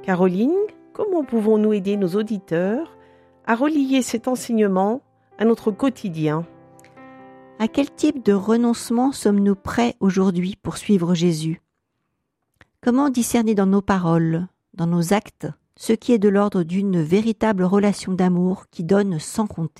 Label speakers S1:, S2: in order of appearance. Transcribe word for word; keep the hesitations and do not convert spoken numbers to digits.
S1: Caroline, comment pouvons-nous aider nos auditeurs à relier cet enseignement à notre quotidien ?
S2: À quel type de renoncement sommes-nous prêts aujourd'hui pour suivre Jésus ? Comment discerner dans nos paroles, dans nos actes, ce qui est de l'ordre d'une véritable relation d'amour qui donne sans compter ?